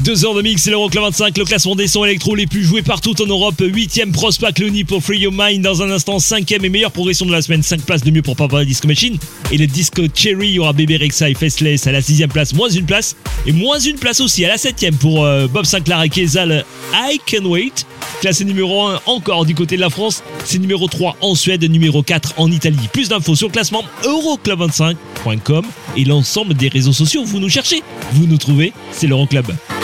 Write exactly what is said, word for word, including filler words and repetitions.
deux heures de mix, c'est l'Euroclub vingt-cinq, le classement des sons électro les plus joués partout en Europe. huitième Prospa Clooney pour Free Your Mind. Dans un instant, cinquième et meilleure progression de la semaine. cinq places de mieux pour Papa Disco Machine. Et le disco Cherry, il y aura Bébé Rexha et Faceless à la sixième place, moins une place. Et moins une place aussi à la septième pour euh, Bob Sinclair et Kezal, I Can Wait. Classé numéro un encore du côté de la France. C'est numéro trois en Suède, numéro quatre en Italie. Plus d'infos sur le classement euroclub vingt-cinq point com et l'ensemble des réseaux sociaux. Vous nous cherchez, vous nous trouvez, c'est l'Euroclub.